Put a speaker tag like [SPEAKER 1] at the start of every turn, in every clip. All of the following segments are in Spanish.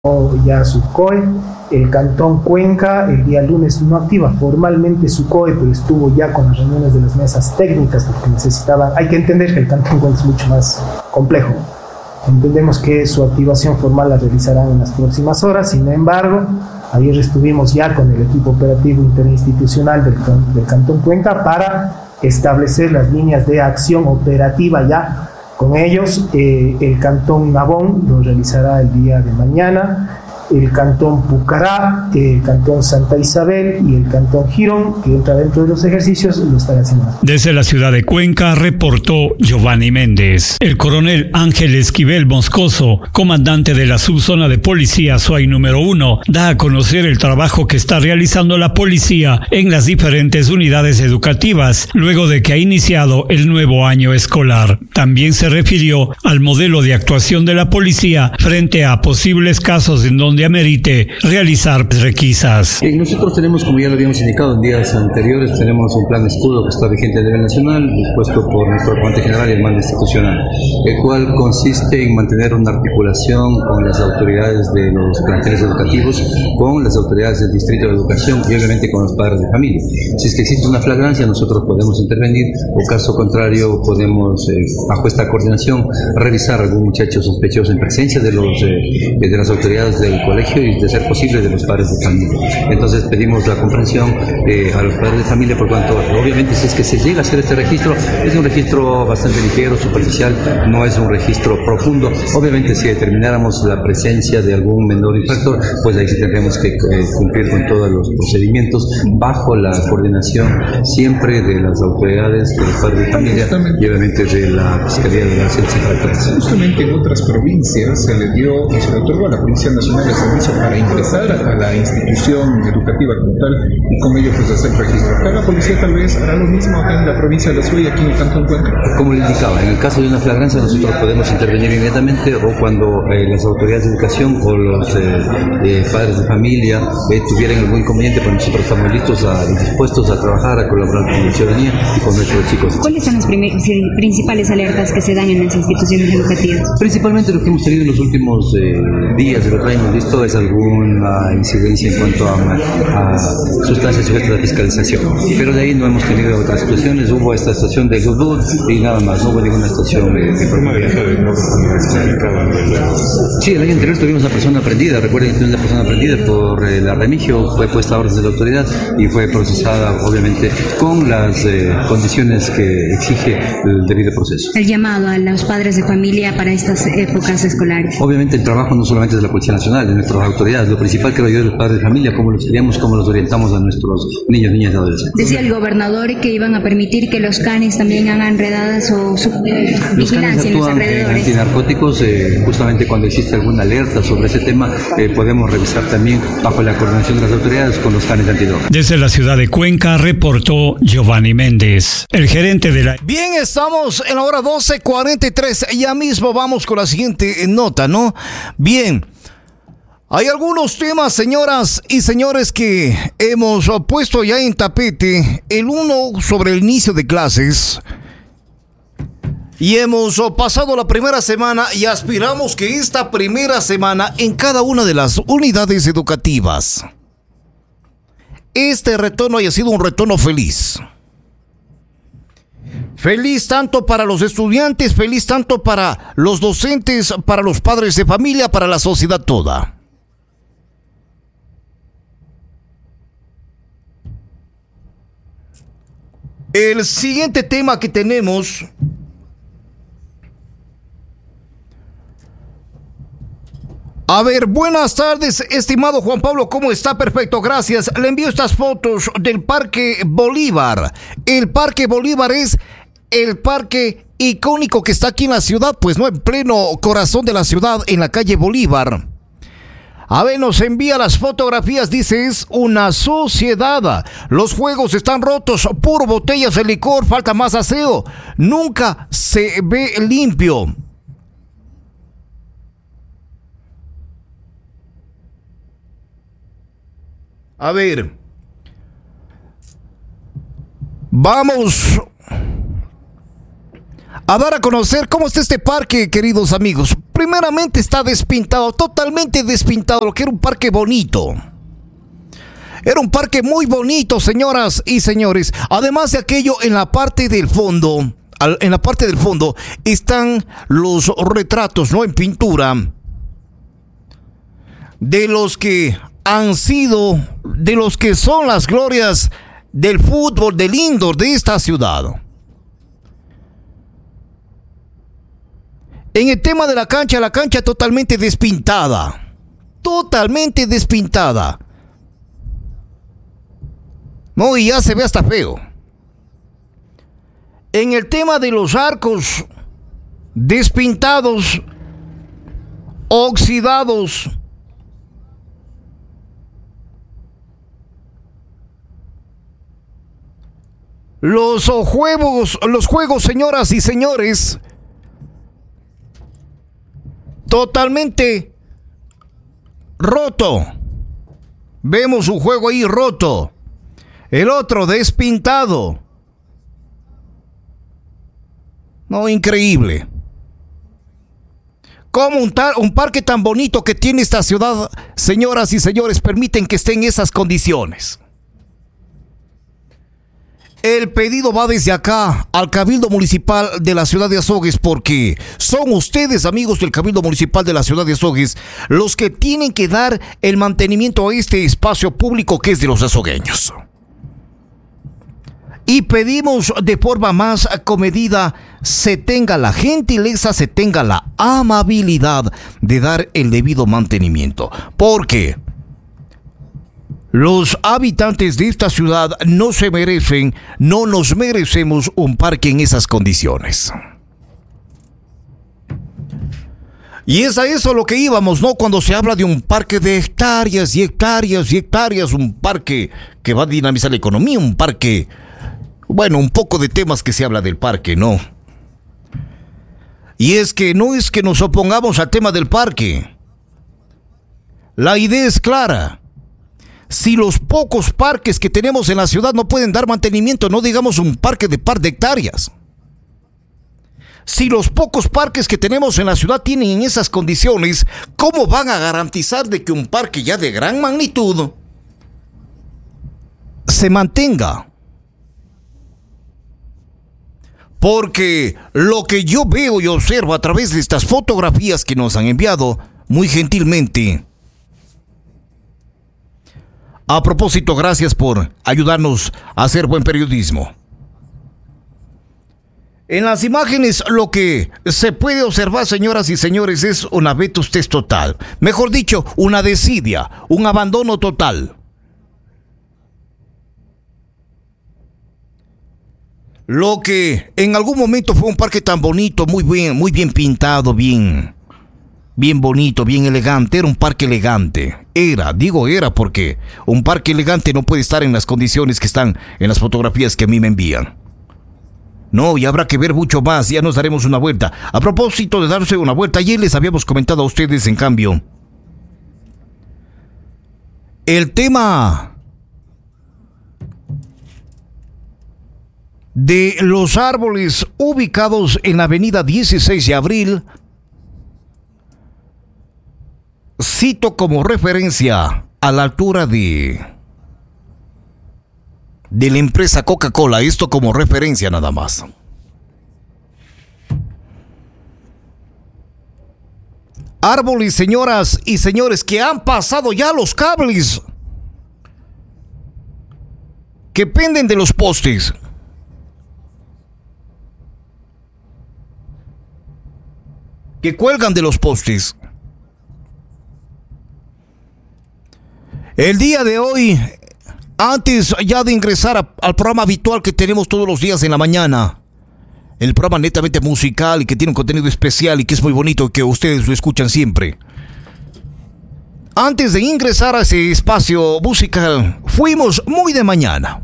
[SPEAKER 1] ya su COE. El Cantón Cuenca el día lunes no activa formalmente su COE, pero estuvo ya con las reuniones de las mesas técnicas porque necesitaba. Hay que entender que el Cantón Cuenca es mucho más complejo. Entendemos que su activación formal la realizarán en las próximas horas. Sin embargo, ayer estuvimos ya con el equipo operativo interinstitucional del Cantón Cuenca para establecer las líneas de acción operativa ya con ellos. El Cantón Nabón lo realizará el día de mañana, el Cantón Pucará, el Cantón Santa Isabel y el Cantón Girón, que entra dentro de los ejercicios, lo estará haciendo.
[SPEAKER 2] Desde la ciudad de Cuenca reportó Giovanni Méndez. El coronel Ángel Esquivel Moscoso, comandante de la subzona de policía Suay número 1, da a conocer el trabajo que está realizando la policía en las diferentes unidades educativas, luego de que ha iniciado el nuevo año escolar. También se refirió al modelo de actuación de la policía frente a posibles casos en donde amerite realizar requisas.
[SPEAKER 3] Nosotros tenemos, como ya lo habíamos indicado en días anteriores, tenemos un plan de escudo que está vigente a nivel nacional, dispuesto por nuestro comandante general y el mando institucional, el cual consiste en mantener una articulación con las autoridades de los planteles educativos, con las autoridades del distrito de educación y obviamente con los padres de familia. Si es que existe una flagrancia, nosotros podemos intervenir, o caso contrario podemos, bajo esta coordinación, revisar a algún muchacho sospechoso en presencia de las autoridades del colegio y, de ser posible, de los padres de familia. Entonces pedimos la comprensión a los padres de familia, por cuanto obviamente si es que se llega a hacer este registro, es un registro bastante ligero, superficial, no es un registro profundo. Obviamente si determináramos la presencia de algún menor infractor, pues ahí sí tendremos que cumplir con todos los procedimientos bajo la coordinación siempre de las autoridades, de los padres de familia y obviamente de la Fiscalía de la Nación.
[SPEAKER 4] Justamente en otras provincias se le dio y se le otorgó a la Policía Nacional el servicio para ingresar a la institución educativa como tal y con ello pues hacer registro. Acá la policía tal vez hará lo mismo acá en la provincia de la Suey, aquí en el Cantón Cuenca.
[SPEAKER 3] Como le indicaba, en el caso de una flagrancia nosotros podemos intervenir inmediatamente, o cuando las autoridades de educación o los padres de familia tuvieran algún inconveniente, pues nosotros estamos listos y dispuestos a trabajar, a colaborar con la ciudadanía y con nuestros chicos.
[SPEAKER 5] ¿Cuáles son las principales alertas que se dan en las instituciones educativas?
[SPEAKER 3] Principalmente lo que hemos tenido en los últimos días, de lo que hemos visto es alguna incidencia en cuanto a sustancias sujetas a la fiscalización, pero de ahí no hemos tenido otras situaciones. Hubo esta estación de Gudud y nada más, no hubo ninguna estación de Sí, el año anterior tuvimos una persona prendida, recuerden que tuvimos una persona prendida por la Remigio, fue puesta a orden de la autoridad y fue procesada obviamente con las condiciones que exige el debido proceso.
[SPEAKER 5] El llamado a los padres de familia para estas épocas escolares.
[SPEAKER 3] Obviamente el trabajo no solamente es de la Policía Nacional, de nuestras autoridades, lo principal creo yo es los padres de familia, cómo los criamos, cómo los orientamos a nuestros niños, niñas y adolescentes.
[SPEAKER 5] Decía el gobernador que iban a permitir que los canes también hagan redadas o vigilancia en los alrededores.
[SPEAKER 3] Antinarcóticos, justamente cuando existe alguna alerta sobre ese tema, podemos revisar también bajo la coordinación de las autoridades con los canes antidrogas.
[SPEAKER 2] Desde la ciudad de Cuenca reportó Giovanni Méndez, el gerente de la...
[SPEAKER 6] Bien, estamos en la hora 12:43, ya mismo vamos con la siguiente nota, ¿no? Bien. Hay algunos temas, señoras y señores, que hemos puesto ya en tapete. El uno sobre el inicio de clases. Y hemos pasado la primera semana y aspiramos que esta primera semana en cada una de las unidades educativas, este retorno haya sido un retorno feliz. Feliz tanto para los estudiantes, feliz tanto para los docentes, para los padres de familia, para la sociedad toda. El siguiente tema que tenemos A ver, buenas tardes, estimado Juan Pablo, ¿cómo está? Perfecto, gracias. Le envío estas fotos del Parque Bolívar. El Parque Bolívar es el parque icónico que está aquí en la ciudad, pues no, en pleno corazón de la ciudad, en la calle Bolívar. A ver, nos envía las fotografías, dice, es una sociedad. Los juegos están rotos, puro botellas de licor, falta más aseo. Nunca se ve limpio. A ver, vamos a dar a conocer cómo está este parque, queridos amigos. primeramente está despintado, totalmente despintado, lo que era un parque bonito. Era un parque muy bonito, señoras y señores. Además de aquello, en la parte del fondo, están los retratos, ¿no? En pintura de los que han sido, de los que son las glorias del fútbol, del indoor de esta ciudad. En el tema de la cancha totalmente despintada. Totalmente despintada. No, y ya se ve hasta feo. En el tema de los arcos, despintados, oxidados. Los juegos, señoras y señores, totalmente roto. Vemos un juego ahí roto. El otro despintado. No, increíble. ¿Cómo un parque tan bonito que tiene esta ciudad, señoras y señores, permiten que esté en esas condiciones? El pedido va desde acá al Cabildo Municipal de la ciudad de Azogues, porque son ustedes, amigos del Cabildo Municipal de la ciudad de Azogues, los que tienen que dar el mantenimiento a este espacio público que es de los azogueños. Y pedimos de forma más comedida, se tenga la gentileza, se tenga la amabilidad de dar el debido mantenimiento, porque los habitantes de esta ciudad no nos merecemos un parque en esas condiciones. Y es a eso lo que íbamos, ¿no? Cuando se habla de un parque de hectáreas y hectáreas y hectáreas, un parque que va a dinamizar la economía, un parque, bueno, un poco de temas que se habla del parque, ¿no? Y es que no es que nos opongamos al tema del parque. La idea es clara. Si los pocos parques que tenemos en la ciudad no pueden dar mantenimiento, no digamos un parque de par de hectáreas. Si los pocos parques que tenemos en la ciudad tienen esas condiciones, ¿cómo van a garantizar de que un parque ya de gran magnitud se mantenga? Porque lo que yo veo y observo a través de estas fotografías que nos han enviado muy gentilmente. A propósito, gracias por ayudarnos a hacer buen periodismo. En las imágenes lo que se puede observar, señoras y señores, es una vetustez total. Mejor dicho, una desidia, un abandono total. Lo que en algún momento fue un parque tan bonito, muy bien pintado, bien bonito, bien elegante, era un parque elegante. Era porque un parque elegante no puede estar en las condiciones que están en las fotografías que a mí me envían. No, y habrá que ver mucho más, ya nos daremos una vuelta. A propósito de darse una vuelta, ayer les habíamos comentado a ustedes, en cambio, el tema de los árboles ubicados en la avenida 16 de abril. Cito como referencia a la altura de la empresa Coca-Cola, esto como referencia nada más. Árboles, señoras y señores, que han pasado ya los cables que penden de los postes. Que cuelgan de los postes. El día de hoy, antes ya de ingresar al programa habitual que tenemos todos los días en la mañana, el programa netamente musical y que tiene un contenido especial y que es muy bonito, que ustedes lo escuchan siempre. Antes de ingresar a ese espacio musical, fuimos muy de mañana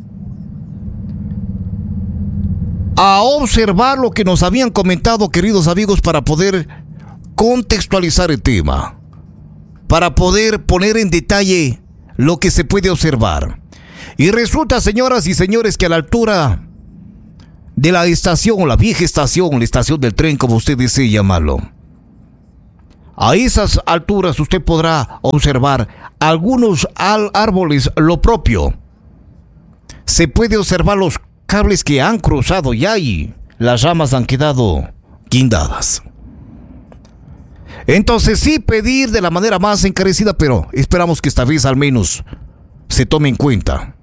[SPEAKER 6] a observar lo que nos habían comentado, queridos amigos, para poder contextualizar el tema, para poder poner en detalle lo que se puede observar. Y resulta, señoras y señores, que a la altura de la estación, la vieja estación, la estación del tren, como usted desee llamarlo, A esas alturas usted podrá observar algunos árboles, lo propio. Se puede observar los cables que han cruzado ya y las ramas han quedado guindadas. Entonces sí, pedir de la manera más encarecida, pero esperamos que esta vez al menos se tome en cuenta.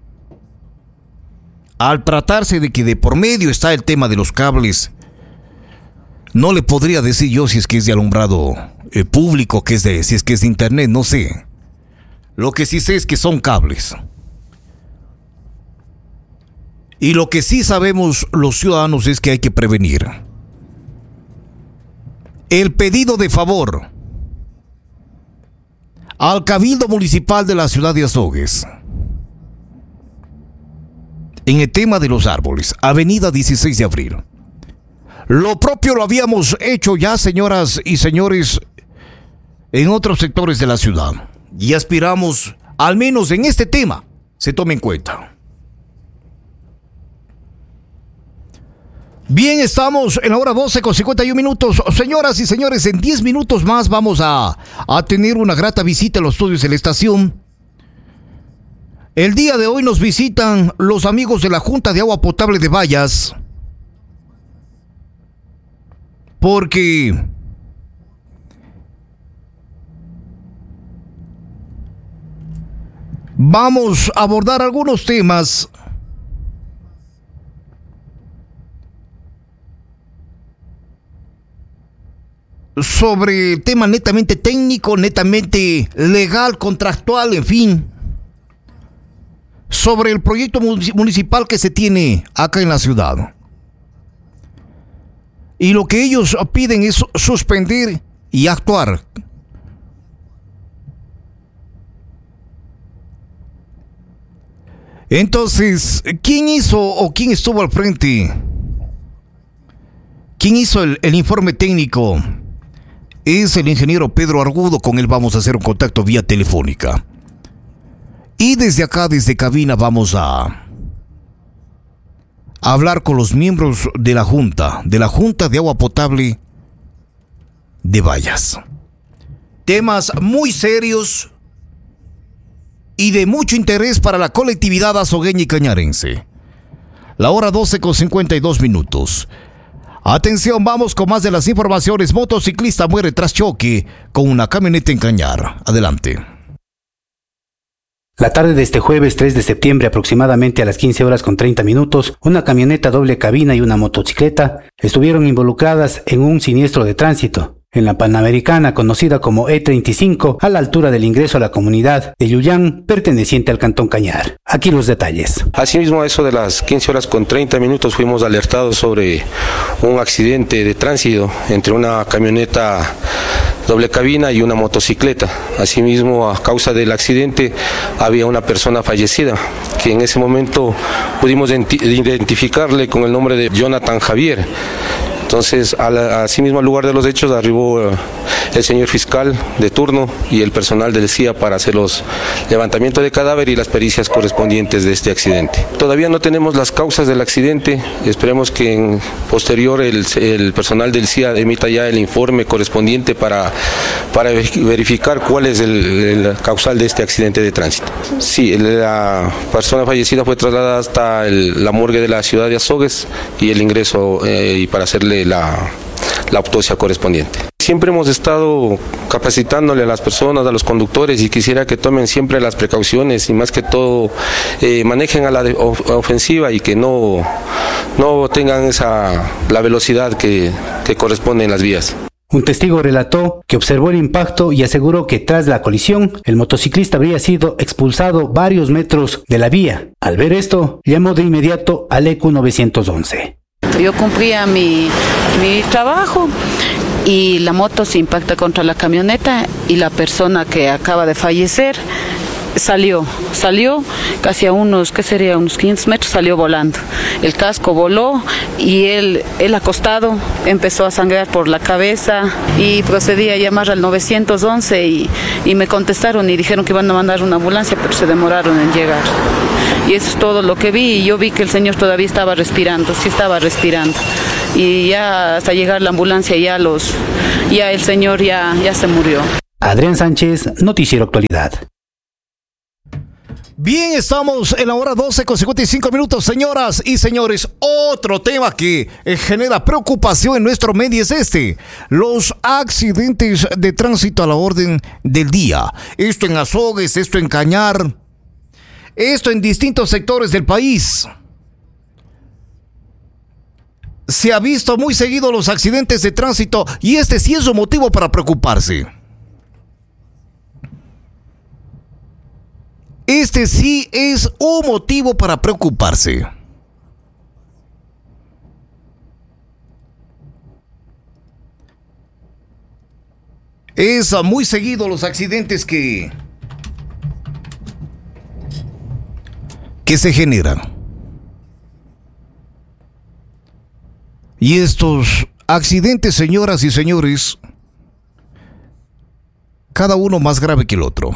[SPEAKER 6] Al tratarse de que de por medio está el tema de los cables, no le podría decir yo si es que es de alumbrado público, si es que es de internet, no sé. Lo que sí sé es que son cables. Y lo que sí sabemos los ciudadanos es que hay que prevenir. El pedido de favor al Cabildo Municipal de la ciudad de Azogues en el tema de los árboles, Avenida 16 de Abril. Lo propio lo habíamos hecho ya, señoras y señores, en otros sectores de la ciudad. Y aspiramos, al menos en este tema, se tome en cuenta. Bien, estamos en la hora 12 con 51 minutos. Señoras y señores, en 10 minutos más vamos a tener una grata visita a los estudios de la estación. El día de hoy nos visitan los amigos de la Junta de Agua Potable de Vallas, porque vamos a abordar algunos temas sobre tema netamente técnico, netamente legal, contractual, en fin, sobre el proyecto municipal que se tiene acá en la ciudad. Y lo que ellos piden es suspender y actuar. Entonces, ¿quién hizo o quién estuvo al frente? ¿Quién hizo el informe técnico? Es el ingeniero Pedro Argudo. Con él vamos a hacer un contacto vía telefónica. Y desde acá, desde cabina, vamos a hablar con los miembros de la Junta de Agua Potable de Vallas. Temas muy serios y de mucho interés para la colectividad azogueña y cañarense. La hora 12 con 52 minutos. Atención, vamos con más de las informaciones. Motociclista muere tras choque con una camioneta en Cañar. Adelante.
[SPEAKER 7] La tarde de este jueves 3 de septiembre, aproximadamente a las 15 horas con 30 minutos, una camioneta doble cabina y una motocicleta estuvieron involucradas en un siniestro de tránsito en la Panamericana, conocida como E35, a la altura del ingreso a la comunidad de Yuyán, perteneciente al Cantón Cañar. Aquí los detalles.
[SPEAKER 8] Asimismo, a eso de las 15 horas con 30 minutos fuimos alertados sobre un accidente de tránsito entre una camioneta doble cabina y una motocicleta. Asimismo, a causa del accidente había una persona fallecida, que en ese momento pudimos identificarle con el nombre de Jonathan Javier. Entonces, asimismo al lugar de los hechos arribó el señor fiscal de turno y el personal del CIA para hacer los levantamientos de cadáver y las pericias correspondientes de este accidente. Todavía no tenemos las causas del accidente, esperemos que en posterior el personal del CIA emita ya el informe correspondiente para verificar cuál es el causal de este accidente de tránsito. Sí, la persona fallecida fue trasladada hasta la morgue de la ciudad de Azogues y el ingreso y para hacerle la autopsia correspondiente. Siempre hemos estado capacitándole a las personas, a los conductores, y quisiera que tomen siempre las precauciones y más que todo manejen a la ofensiva y que no tengan la velocidad que corresponde en las vías.
[SPEAKER 7] Un testigo relató que observó el impacto y aseguró que tras la colisión, el motociclista habría sido expulsado varios metros de la vía. Al ver esto, llamó de inmediato al EQ 911.
[SPEAKER 9] Yo cumplía mi trabajo y la moto se impacta contra la camioneta y la persona que acaba de fallecer salió casi a unos 500 metros, salió volando. El casco voló y él acostado empezó a sangrar por la cabeza y procedí a llamar al 911 y me contestaron y dijeron que iban a mandar una ambulancia, pero se demoraron en llegar. Y eso es todo lo que vi, y yo vi que el señor todavía estaba respirando, sí estaba respirando. Y ya hasta llegar la ambulancia ya los ya el señor ya se murió.
[SPEAKER 7] Adrián Sánchez, Noticiero Actualidad.
[SPEAKER 6] Bien, estamos en la hora 12:55, señoras y señores. Otro tema que genera preocupación en nuestro medio es los accidentes de tránsito a la orden del día. Esto en Azogues, esto en Cañar, esto en distintos sectores del país. Se ha visto muy seguido los accidentes de tránsito y sí es un motivo para preocuparse. Sí es un motivo para preocuparse. Es muy seguido los accidentes que se generan. Y estos accidentes, señoras y señores, cada uno más grave que el otro.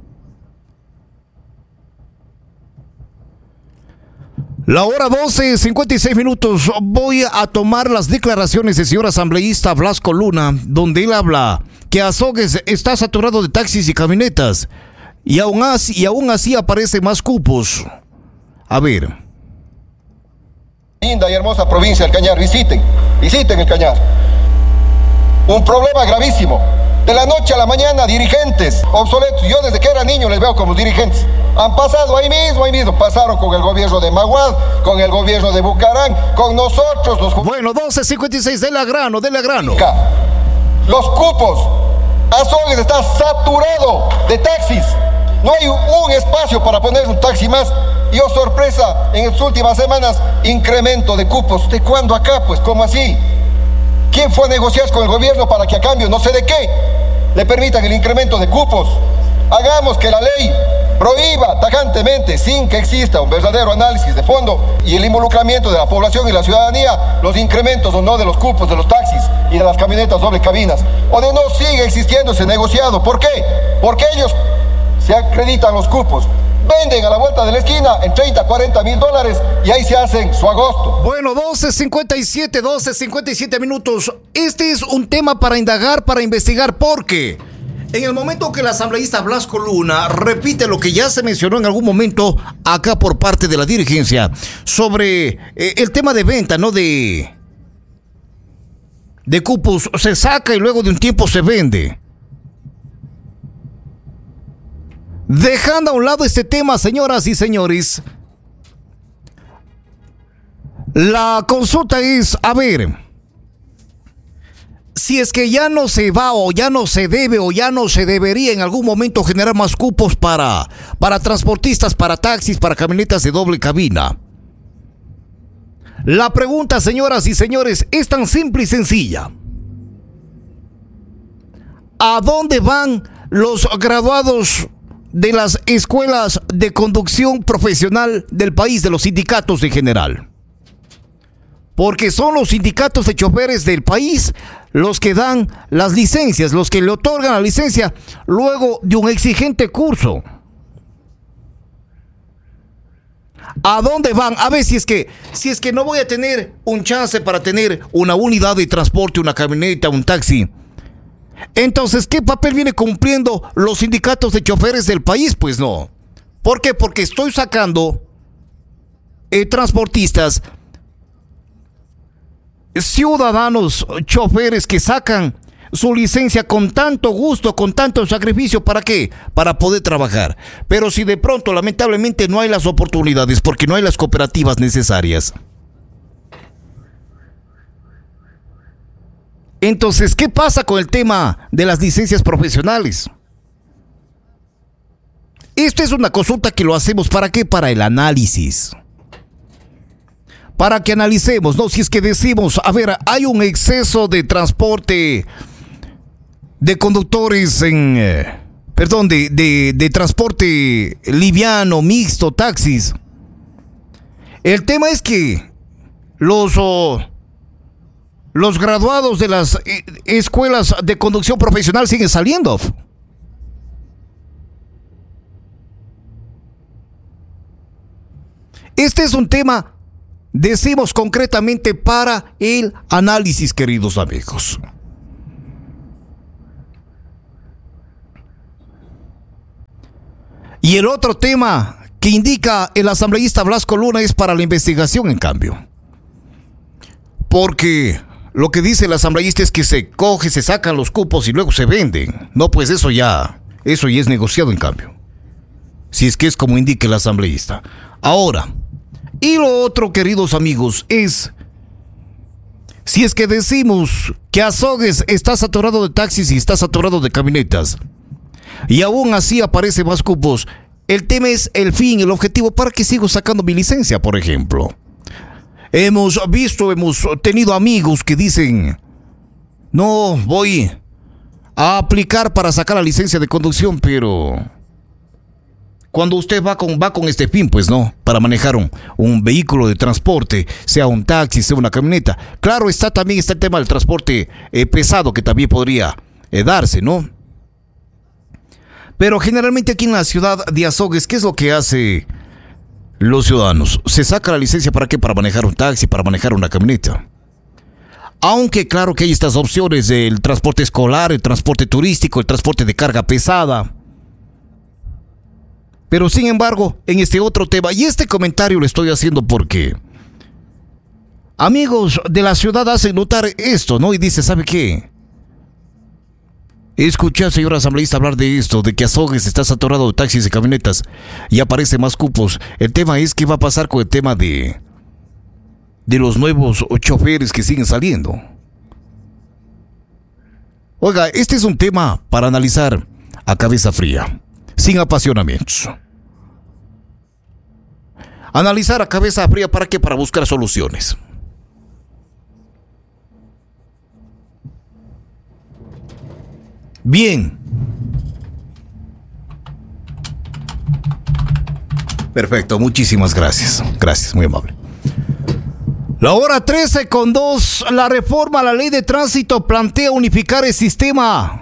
[SPEAKER 6] La hora 12:56. Voy a tomar las declaraciones del señor asambleísta Blasco Luna, donde él habla que Azogues está saturado de taxis y camionetas y aún así aparecen más cupos. A ver.
[SPEAKER 10] Linda y hermosa provincia del Cañar, visiten el Cañar. Un problema gravísimo. De la noche a la mañana, dirigentes obsoletos. Yo desde que era niño les veo como dirigentes. Han pasado ahí mismo. Pasaron con el gobierno de Maguad, con el gobierno de Bucarán, con nosotros los...
[SPEAKER 6] Bueno, 12:56, de la grano.
[SPEAKER 10] Los cupos. Azogues está saturado de taxis. No hay un espacio para poner un taxi más. Y oh sorpresa, en las últimas semanas, incremento de cupos. ¿De cuándo acá? Pues, ¿cómo así? ¿Quién fue a negociar con el gobierno para que a cambio, no sé de qué, le permitan el incremento de cupos? Hagamos que la ley prohíba tajantemente, sin que exista un verdadero análisis de fondo y el involucramiento de la población y la ciudadanía, los incrementos o no de los cupos de los taxis y de las camionetas doble cabinas. O de no sigue existiendo ese negociado. ¿Por qué? Porque ellos se acreditan los cupos. Venden a la vuelta de la esquina en 30, 40 mil dólares y ahí se hacen su agosto.
[SPEAKER 6] Bueno, 12:57. Este es un tema para indagar, para investigar, porque en el momento que el asambleísta Blasco Luna repite lo que ya se mencionó en algún momento acá por parte de la dirigencia sobre el tema de venta, ¿no? De cupos, se saca y luego de un tiempo se vende. Dejando a un lado este tema, señoras y señores, la consulta es, a ver, si es que ya no se va o ya no se debe o ya no se debería en algún momento generar más cupos para transportistas, para taxis, para camionetas de doble cabina. La pregunta, señoras y señores, es tan simple y sencilla. ¿A dónde van los graduados de las escuelas de conducción profesional del país, de los sindicatos en general? Porque son los sindicatos de choferes del país los que dan las licencias, los que le otorgan la licencia luego de un exigente curso. ¿A dónde van? A ver, si es que no voy a tener un chance para tener una unidad de transporte, una camioneta, un taxi, entonces, ¿qué papel viene cumpliendo los sindicatos de choferes del país? Pues no. ¿Por qué? Porque estoy sacando transportistas, ciudadanos, choferes que sacan su licencia con tanto gusto, con tanto sacrificio. ¿Para qué? Para poder trabajar. Pero si de pronto, lamentablemente, no hay las oportunidades porque no hay las cooperativas necesarias, entonces, ¿qué pasa con el tema de las licencias profesionales? Esto es una consulta que lo hacemos, ¿para qué? Para el análisis. Para que analicemos, ¿no? Si es que decimos, a ver, hay un exceso de transporte de conductores de transporte liviano, mixto, taxis. El tema es que los graduados de las escuelas de conducción profesional siguen saliendo. Este es un tema, decimos concretamente, para el análisis, queridos amigos. Y el otro tema que indica el asambleísta Blasco Luna es para la investigación, en cambio. Porque lo que dice el asambleísta es que se sacan los cupos y luego se venden. No, pues eso ya es negociado, en cambio. Si es que es como indica el asambleísta. Ahora, y lo otro, queridos amigos, es... Si es que decimos que Azogues está saturado de taxis y está saturado de camionetas, y aún así aparecen más cupos, el tema es el fin, el objetivo. ¿Para qué sigo sacando mi licencia, por ejemplo? Hemos tenido amigos que dicen, no, voy a aplicar para sacar la licencia de conducción, pero cuando usted va con este fin, pues no, para manejar un vehículo de transporte, sea un taxi, sea una camioneta. Claro, también está el tema del transporte pesado, que también podría darse, ¿no? Pero generalmente aquí en la ciudad de Azogues, ¿qué es lo que hace los ciudadanos? Se saca la licencia, ¿para qué? Para manejar un taxi, para manejar una camioneta. Aunque claro que hay estas opciones del transporte escolar, el transporte turístico, el transporte de carga pesada. Pero sin embargo, en este otro tema, y este comentario lo estoy haciendo porque amigos de la ciudad hacen notar esto, ¿no? Y dice, ¿sabe qué? Escuché al señor asambleísta hablar de esto, de que Azogues está saturado de taxis y camionetas y aparecen más cupos. El tema es qué va a pasar con el tema de los nuevos choferes que siguen saliendo. Oiga, este es un tema para analizar a cabeza fría, sin apasionamientos. Analizar a cabeza fría, ¿para qué? Para buscar soluciones. Bien. Perfecto, muchísimas gracias. Gracias, muy amable. La hora 13:02, la reforma a la ley de tránsito plantea unificar el sistema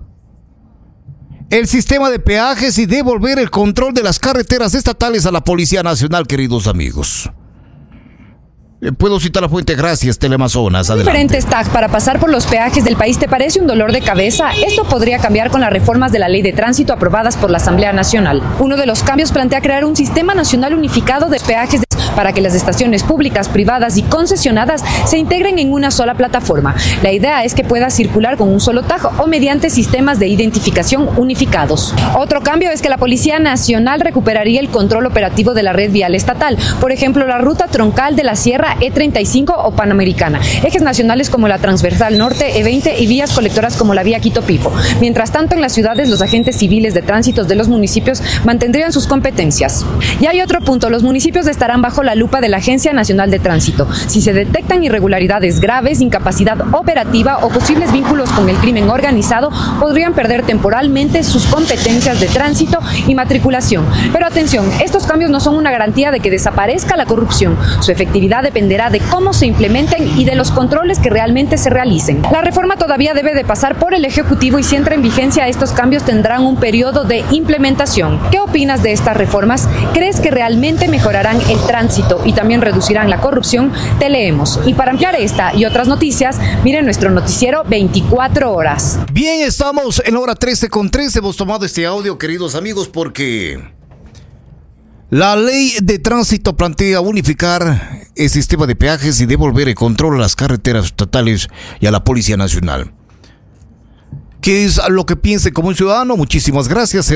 [SPEAKER 6] de peajes y devolver el control de las carreteras estatales a la Policía Nacional, queridos amigos. Puedo citar la fuente, gracias, Teleamazonas. Adelante.
[SPEAKER 11] Diferentes tags para pasar por los peajes del país, ¿te parece un dolor de cabeza? Esto podría cambiar con las reformas de la ley de tránsito aprobadas por la Asamblea Nacional. Uno de los cambios plantea crear un sistema nacional unificado de peajes para que las estaciones públicas, privadas y concesionadas se integren en una sola plataforma. La idea es que pueda circular con un solo tag o mediante sistemas de identificación unificados. Otro cambio es que la Policía Nacional recuperaría el control operativo de la red vial estatal, por ejemplo, la ruta troncal de la Sierra E35 o Panamericana, ejes nacionales como la Transversal Norte, E20 y vías colectoras como la vía Quito-Pipo. Mientras tanto, en las ciudades, los agentes civiles de tránsito de los municipios mantendrían sus competencias. Y hay otro punto, los municipios estarán bajo la lupa de la Agencia Nacional de Tránsito. Si se detectan irregularidades graves, incapacidad operativa o posibles vínculos con el crimen organizado, podrían perder temporalmente sus competencias de tránsito y matriculación. Pero atención, estos cambios no son una garantía de que desaparezca la corrupción. Su efectividad dependerá de cómo se implementen y de los controles que realmente se realicen. La reforma todavía debe de pasar por el Ejecutivo y si entra en vigencia, estos cambios tendrán un periodo de implementación. ¿Qué opinas de estas reformas? ¿Crees que realmente mejorarán el tránsito y también reducirán la corrupción? Te leemos. Y para ampliar esta y otras noticias, miren nuestro noticiero 24 horas.
[SPEAKER 6] Bien, estamos en la hora 13:13. Hemos tomado este audio, queridos amigos, porque la ley de tránsito plantea unificar el sistema de peajes y devolver el control a las carreteras estatales y a la Policía Nacional. ¿Qué es lo que piense como un ciudadano? Muchísimas gracias.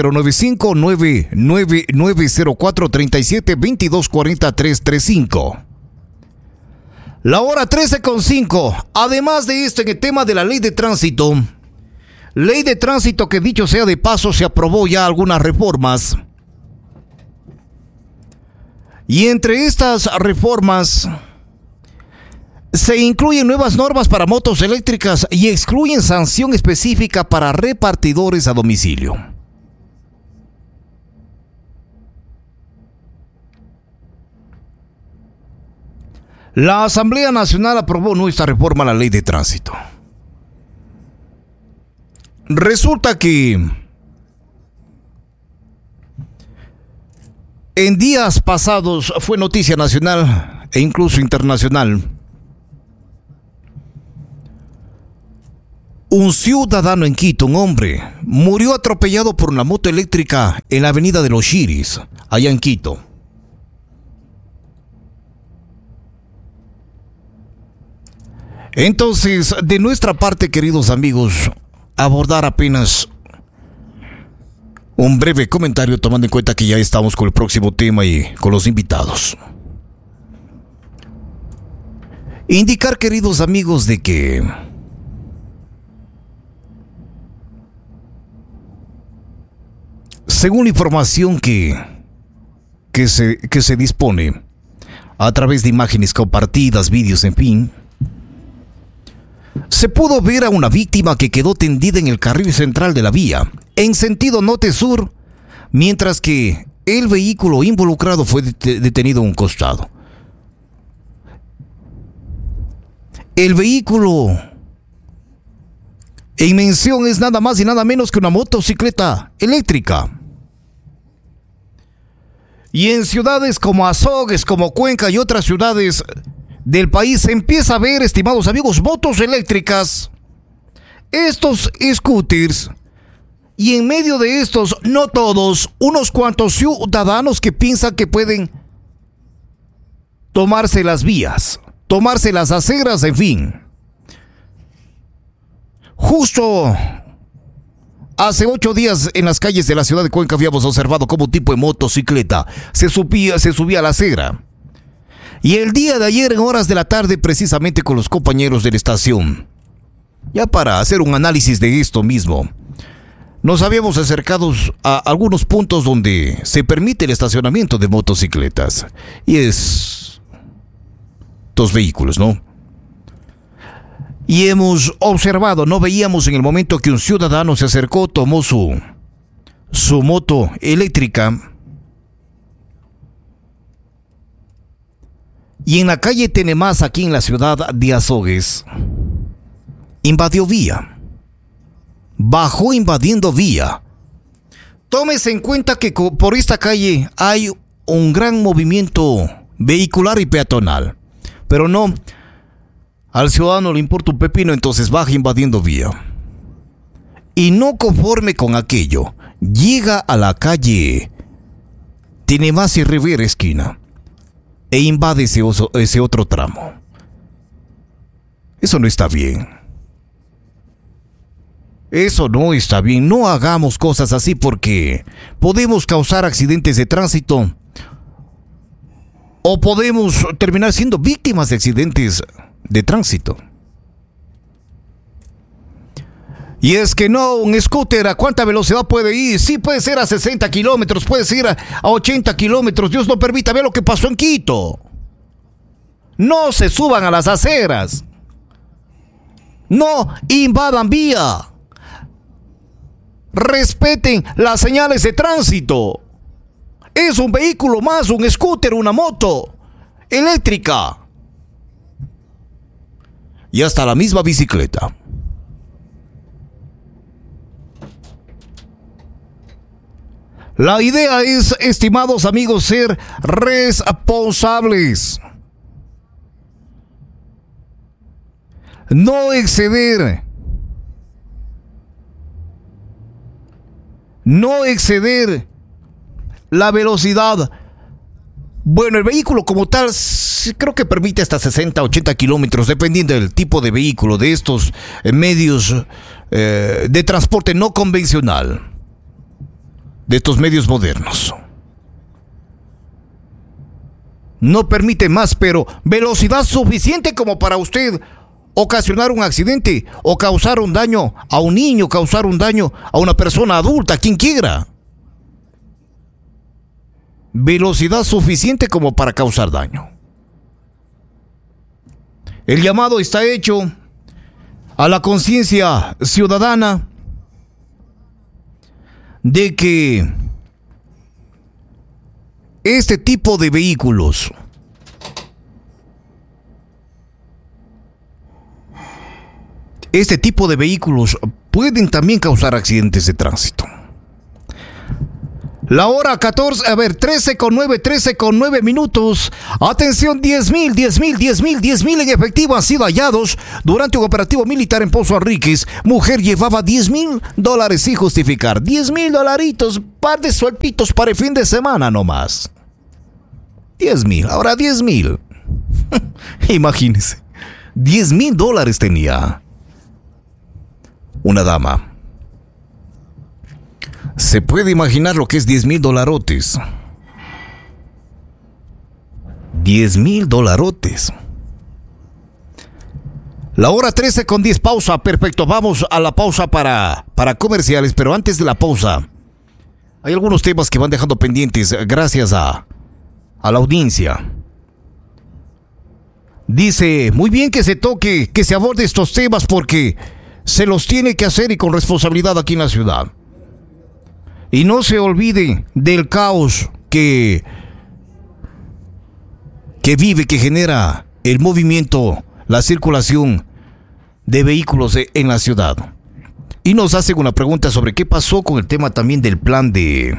[SPEAKER 6] 095-904-37-2240-335. La hora 13:05. Además de esto, en el tema de la ley de tránsito que dicho sea de paso, se aprobó ya algunas reformas. Y entre estas reformas se incluyen nuevas normas para motos eléctricas y excluyen sanción específica para repartidores a domicilio. La Asamblea Nacional aprobó nuestra reforma a la ley de tránsito. Resulta que en días pasados fue noticia nacional e incluso internacional. Un ciudadano en Quito, un hombre murió atropellado por una moto eléctrica en la avenida de los Chiris, allá en Quito. Entonces, de nuestra parte, queridos amigos, abordar apenas un breve comentario, tomando en cuenta que ya estamos con el próximo tema y con los invitados. Indicar, queridos amigos, de que según la información que se dispone a través de imágenes compartidas, vídeos, en fin, se pudo ver a una víctima que quedó tendida en el carril central de la vía, en sentido norte-sur, mientras que el vehículo involucrado fue detenido a un costado. El vehículo en mención es nada más y nada menos que una motocicleta eléctrica. Y en ciudades como Azogues, como Cuenca y otras ciudades del país se empieza a ver, estimados amigos, motos eléctricas, estos scooters, y en medio de estos, no todos, unos cuantos ciudadanos que piensan que pueden tomarse las vías, tomarse las aceras, en fin. Justo hace 8 días en las calles de la ciudad de Cuenca habíamos observado cómo un tipo de motocicleta se subía a la acera. Y el día de ayer en horas de la tarde, precisamente con los compañeros de la estación, ya para hacer un análisis de esto mismo, nos habíamos acercado a algunos puntos donde se permite el estacionamiento de motocicletas. Y es 2 vehículos, ¿no? Y hemos observado, no veíamos en el momento que un ciudadano se acercó, tomó su moto eléctrica, y en la calle Tenemás, aquí en la ciudad de Azogues, invadió vía. Bajó invadiendo vía. Tómese en cuenta que por esta calle hay un gran movimiento vehicular y peatonal. Pero no, al ciudadano le importa un pepino, entonces baja invadiendo vía. Y no conforme con aquello, llega a la calle Tenemás y Rivera esquina e invade ese otro tramo. Eso no está bien. Eso no está bien. No hagamos cosas así porque podemos causar accidentes de tránsito o podemos terminar siendo víctimas de accidentes de tránsito. Y es que no, un scooter, ¿a cuánta velocidad puede ir? Sí, puede ser a 60 kilómetros, puede ser a 80 kilómetros. Dios no permita, ver lo que pasó en Quito. No se suban a las aceras. No invadan vía. Respeten las señales de tránsito. Es un vehículo más, un scooter, una moto eléctrica. Y hasta la misma bicicleta. La idea es, estimados amigos, ser responsables. No exceder. No exceder la velocidad. Bueno, el vehículo como tal creo que permite hasta 60, 80 kilómetros, dependiendo del tipo de vehículo, de estos medios de transporte no convencional. De estos medios modernos. No permite más, pero velocidad suficiente como para usted ocasionar un accidente o causar un daño a un niño, causar un daño a una persona adulta, quien quiera. Velocidad suficiente como para causar daño. El llamado está hecho a la conciencia ciudadana de que este tipo de vehículos pueden también causar accidentes de tránsito. La hora 13 con 9 minutos. Atención, 10,000 en efectivo han sido hallados durante un operativo militar en Pozo Enríquez. Mujer llevaba $10,000 sin justificar. $10,000, par de sueltitos para el fin de semana nomás. 10,000, ahora 10,000. Imagínense, $10,000 tenía una dama. ¿Se puede imaginar lo que es $10,000? $10,000. La hora 13 con 10, pausa, perfecto. Vamos a la pausa para comerciales, pero antes de la pausa, hay algunos temas que van dejando pendientes gracias a la audiencia. Dice, muy bien que se aborde estos temas porque se los tiene que hacer y con responsabilidad aquí en la ciudad. Y no se olvide del caos que genera el movimiento, la circulación de vehículos en la ciudad. Y nos hacen una pregunta sobre qué pasó con el tema también del plan de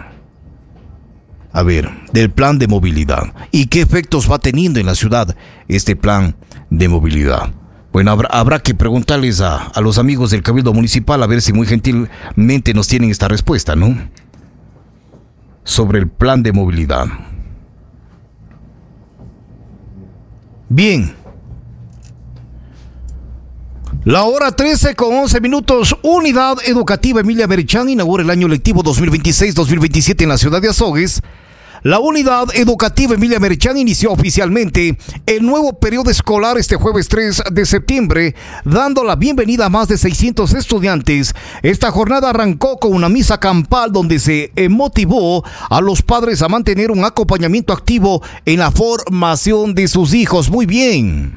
[SPEAKER 6] movilidad y qué efectos va teniendo en la ciudad este plan de movilidad. Bueno, habrá que preguntarles a los amigos del Cabildo Municipal a ver si muy gentilmente nos tienen esta respuesta, ¿no? Sobre el plan de movilidad. Bien. La hora 13 con 11 minutos. Unidad Educativa Emilia Merichán inaugura el año lectivo 2026-2027 en la ciudad de Azogues. La Unidad Educativa Emilia Merichán inició oficialmente el nuevo periodo escolar este jueves 3 de septiembre, dando la bienvenida a más de 600 estudiantes. Esta jornada arrancó con una misa campal donde se motivó a los padres a mantener un acompañamiento activo en la formación de sus hijos. Muy bien.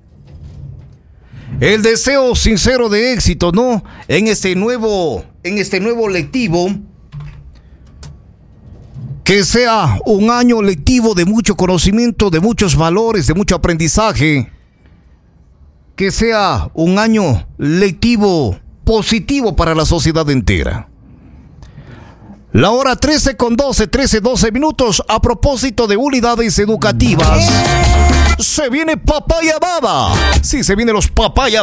[SPEAKER 6] El deseo sincero de éxito, ¿no? En este nuevo lectivo. Que sea un año lectivo de mucho conocimiento, de muchos valores, de mucho aprendizaje. Que sea un año lectivo positivo para la sociedad entera. La hora 13 con 12 minutos a propósito de unidades educativas. Se viene Papaya Baba. Sí, se vienen los Papaya